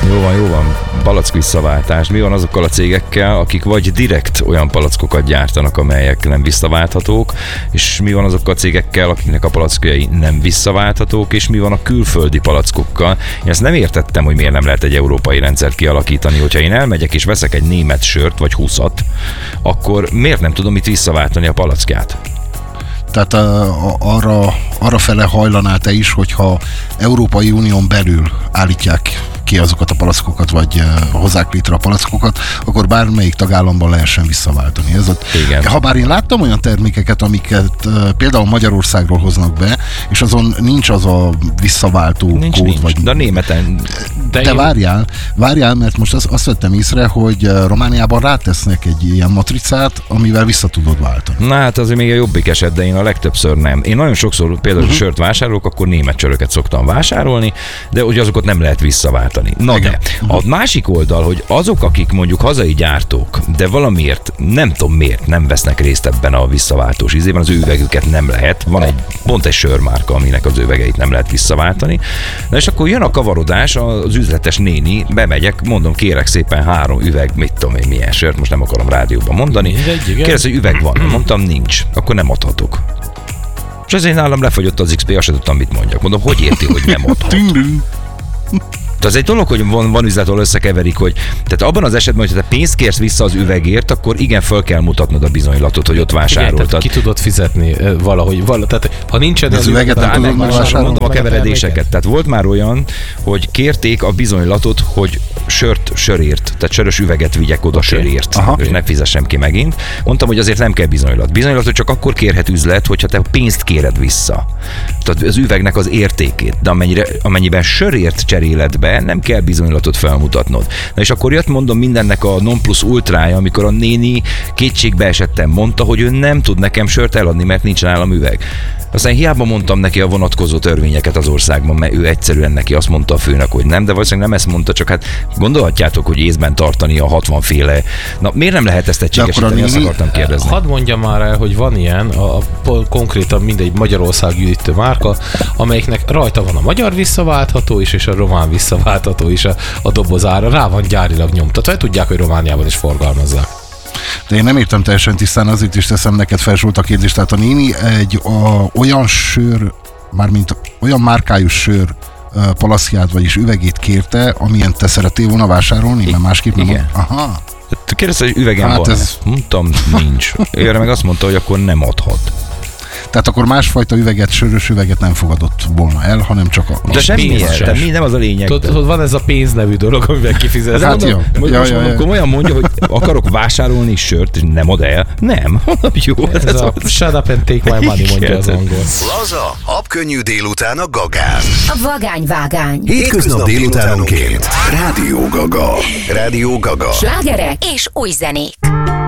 Jó van. Palack visszaváltás. Mi van azokkal a cégekkel, akik vagy direkt olyan palackokat gyártanak, amelyek nem visszaválthatók, és mi van azokkal a cégekkel, akiknek a palackjai nem visszaválthatók, és mi van a külföldi palackokkal? Én ezt nem értettem, hogy miért nem lehet egy európai rendszert kialakítani. Hogyha én elmegyek és veszek egy német sört, vagy 20-at, akkor miért nem tudom itt visszaváltani a palackját? Tehát arra fele hajlanál te is, hogyha Európai Unión belül állítják ki azokat a palackokat, vagy hozzák létre a palackokat, akkor bármelyik tagállamban lehessen visszaváltani. Habár én láttam olyan termékeket, amiket például Magyarországról hoznak be, és azon nincs az a visszaváltó kód. Vagy... De a németen... De várjál, mert most azt vettem észre, hogy Romániában rátesznek egy ilyen matricát, amivel vissza tudod váltani. Na hát azért még a jobbik eset, de én a legtöbbször nem. Én nagyon sokszor például sört vásárolok, akkor német csöröket szoktam vásárolni, de ugye azokat nem lehet visszaváltani. Na igen. De a másik oldal, hogy azok, akik mondjuk hazai gyártók, de valamiért, nem tudom miért, nem vesznek részt ebben a visszaváltós ízében, az ő üvegüket nem lehet. Van pont egy sörmárka, aminek az üvegeit nem lehet visszaváltani. Na és akkor jön a kavarodás, az üzletes néni, bemegyek, mondom, kérek szépen 3 üveg, mit tudom én milyen sört, most nem akarom rádióban mondani. Kérdez, hogy üveg van. Mondtam, nincs. Akkor nem adhatok. És ezért nálam lefagyott az XP, azt sem tudtam, mit mondjak. Mondom, hogy érti, hogy nem adhat? Tehát az egy dolog, hogy van üzlet, ahol összekeverik, hogy tehát abban az esetben, hogy te pénzt kérsz vissza az üvegért, akkor igen, föl kell mutatnod a bizonylatot, hogy ott vásároltad. Igen, ki tudod fizetni valahogy. Tehát ha nincsen az üveget, nem tudod megvásárolni. Mondom a keveredéseket. Tehát volt már olyan, hogy kérték a bizonylatot, hogy sörért, tehát sörös üveget vigyek oda sörért, és ne fizessem ki megint. Mondtam, hogy azért nem kell bizonylat. Bizonylatot csak akkor kérhet üzlet, hogyha te pénzt kéred vissza. Tehát az üvegnek az értékét, de amennyiben sörért cseréled be, nem kell bizonylatot felmutatnod. Na és akkor jött, mondom, mindennek a non plus ultrája, amikor a néni kétségbe esetten mondta, hogy ő nem tud nekem sört eladni, mert nincs nálam üveg. Aztán hiába mondtam neki a vonatkozó törvényeket az országban, mert ő egyszerűen neki azt mondta a főnök, hogy nem, de valószínűleg nem ezt mondta, csak hát gondolhatjátok, hogy észben tartani a 60 féle. Na miért nem lehet ezt egységesíteni, azt akartam kérdezni. Hadd mondjam már el, hogy van ilyen, konkrétan mindegy Magyarország gyűjtő márka, amelyiknek rajta van a magyar visszaváltható is, és a román visszaváltható is a dobozára, rá van gyárilag nyomtatva, tudják, hogy Romániában is forgalmazzák. De én nem értem teljesen tisztán, azért is teszem neked felsult a kérdést. Tehát a néni olyan sör, mármint olyan márkájú sör palaszkját, vagyis üvegét kérte, amilyen te szerettél volna vásárolni, mert másképp nem. Igen. Aha. Kérdezte, hogy üvegem van. Mondtam, nincs. Ő meg azt mondta, hogy akkor nem adhat. Tehát akkor másfajta üveget, sörös üveget nem fogadott volna el, hanem csak a... De semmi, nem az a lényeg. Tudod, van ez a pénz nevű dolog, amivel kifizet. Hát Akkor olyan mondja, hogy akarok vásárolni sört, és nem ad el. Nem. Jó. Ez a shut up and take my money, mondja az angol. Laza, habkönnyű délután a Gagán. A vagány-vágány. Hétköznap délutánonként. Rádió Gaga. Slágerek és új zenék.